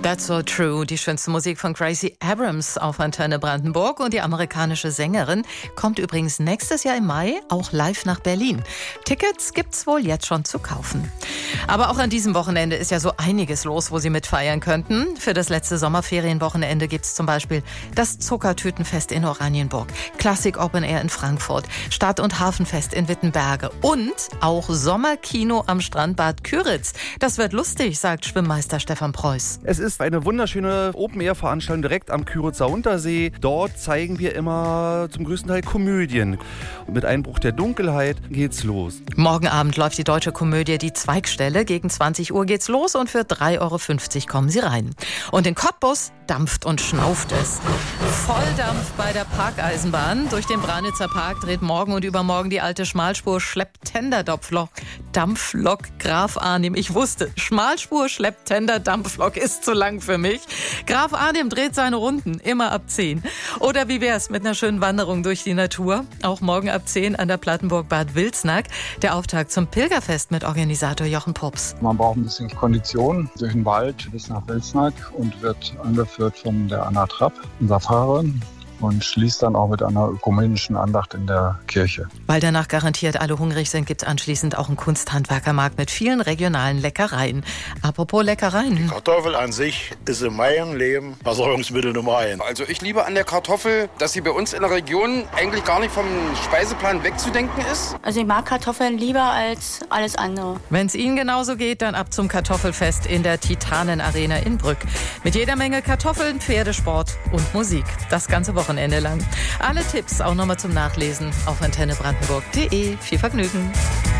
That's so true. Die schönste Musik von Gracie Abrams auf Antenne Brandenburg. Und die amerikanische Sängerin kommt übrigens nächstes Jahr im Mai auch live nach Berlin. Tickets gibt's wohl jetzt schon zu kaufen. Aber auch an diesem Wochenende ist ja so einiges los, wo Sie mitfeiern könnten. Für das letzte Sommerferienwochenende gibt's zum Beispiel das Zuckertütenfest in Oranienburg, Classic Open Air in Frankfurt, Stadt- und Hafenfest in Wittenberge und auch Sommerkino am Strandbad Küritz. Das wird lustig, sagt Schwimmmeister Stefan Preuß. Es ist eine wunderschöne Open-Air-Veranstaltung direkt am Küritzer Untersee. Dort zeigen wir immer zum größten Teil Komödien. Mit Einbruch der Dunkelheit geht's los. Morgen Abend läuft die deutsche Komödie Die Zweigstelle. Gegen 20 Uhr geht's los und für 3,50 Euro kommen Sie rein. Und in Cottbus dampft und schnauft es. Volldampf bei der Parkeisenbahn. Durch den Branitzer Park dreht morgen und übermorgen die alte Schmalspur Dampflok Graf Arnim. Ich wusste, Schmalspur Schlepptender Dampflok ist zu lang für mich. Graf Arnim dreht seine Runden, immer ab 10. Oder wie wär's mit einer schönen Wanderung durch die Natur? Auch morgen ab 10 an der Plattenburg Bad Wilsnack. Der Auftakt zum Pilgerfest mit Organisator Jochen Pups. Man braucht ein bisschen Kondition durch den Wald bis nach Wilsnack und wird angeführt von der Anna Trapp, unserer Fahrerin. Und schließt dann auch mit einer ökumenischen Andacht in der Kirche. Weil danach garantiert alle hungrig sind, gibt es anschließend auch einen Kunsthandwerkermarkt mit vielen regionalen Leckereien. Apropos Leckereien. Die Kartoffel an sich ist in meinem Leben Versorgungsmittel Nummer 1. Also ich liebe an der Kartoffel, dass sie bei uns in der Region eigentlich gar nicht vom Speiseplan wegzudenken ist. Also ich mag Kartoffeln lieber als alles andere. Wenn es Ihnen genauso geht, dann ab zum Kartoffelfest in der Titanen-Arena in Brück. Mit jeder Menge Kartoffeln, Pferdesport und Musik. Das ganze Wochenende lang. Alle Tipps auch nochmal zum Nachlesen auf antennebrandenburg.de. Viel Vergnügen.